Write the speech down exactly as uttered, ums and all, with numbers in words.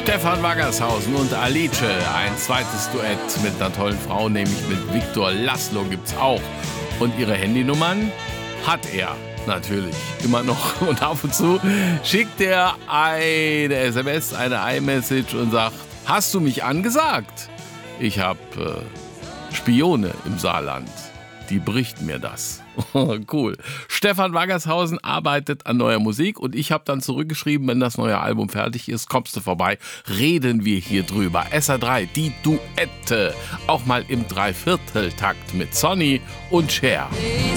Stefan Waggershausen und Alice, ein zweites Duett mit einer tollen Frau, nämlich mit Viktor Laszlo gibt's auch. Und ihre Handynummern hat er natürlich immer noch. Und ab und zu schickt er eine S M S, eine iMessage und sagt, hast du mich angesagt? Ich habe äh, Spione im Saarland. Die bricht mir das. Cool. Stefan Waggershausen arbeitet an neuer Musik und ich habe dann zurückgeschrieben, wenn das neue Album fertig ist, kommst du vorbei, reden wir hier drüber. S R drei, die Duette, auch mal im Dreivierteltakt mit Sonny und Cher.